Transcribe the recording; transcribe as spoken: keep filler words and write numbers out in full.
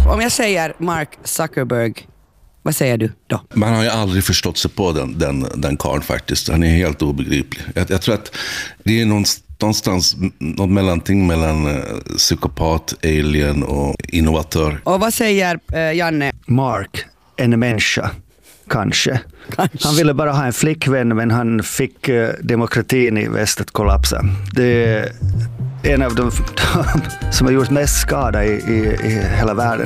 Om jag säger Mark Zuckerberg, vad säger du då? Man har ju aldrig förstått sig på den, den, den karln faktiskt. Han är helt obegriplig. Jag, jag tror att det är någonstans något mellanting mellan uh, psykopat, alien och innovatör. Och vad säger uh, Janne? Mark, en människa. Kanske. Kanske. Han ville bara ha en flickvän, men han fick uh, demokratin i väst att kollapsa. Det är en av de som har gjort mest skada i, i, i hela världen.